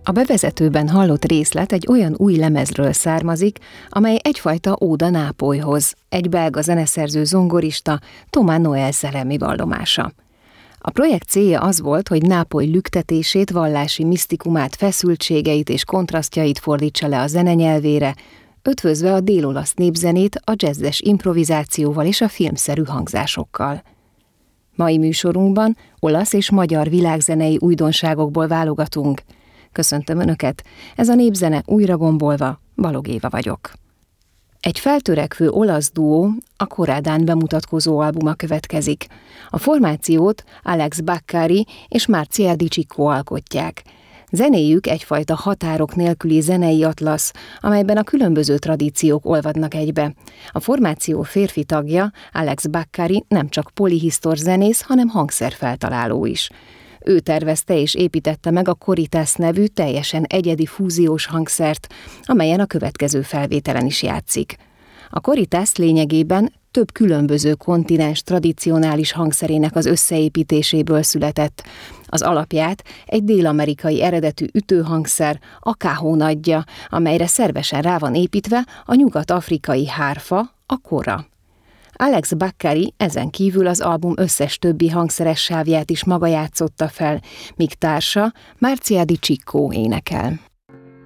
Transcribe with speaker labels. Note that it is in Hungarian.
Speaker 1: A bevezetőben hallott részlet egy olyan új lemezről származik, amely egyfajta óda Nápolyhoz, egy belga zeneszerző zongorista, Thomas Noel szellemi vallomása. A projekt célja az volt, hogy Nápoly lüktetését, vallási misztikumát, feszültségeit és kontrasztjait fordítsa le a zene nyelvére, ötvözve a dél-olasz népzenét a jazzes improvizációval és a filmszerű hangzásokkal. Mai műsorunkban olasz és magyar világzenei újdonságokból válogatunk. Köszöntöm Önöket, ez a Népzene újra gombolva, Balog Éva vagyok. Egy feltörekvő olasz duó, a Korádán bemutatkozó albuma következik. A formációt Alex Baccari és Marcia Di Cicco alkotják. Zenéjük egyfajta határok nélküli zenei atlasz, amelyben a különböző tradíciók olvadnak egybe. A formáció férfi tagja, Alex Baccari nem csak polihisztor zenész, hanem hangszerfeltaláló is. Ő tervezte és építette meg a Coritas nevű teljesen egyedi fúziós hangszert, amelyen a következő felvételen is játszik. A Coritas lényegében több különböző kontinens tradicionális hangszerének az összeépítéséből született. Az alapját egy dél-amerikai eredetű ütőhangszer, a cajón adja, amelyre szervesen rá van építve a nyugat-afrikai hárfa, a kora. Alex Baccari ezen kívül az album összes többi hangszeres sávját is maga játszotta fel, míg társa Marcia Di Cicco énekel.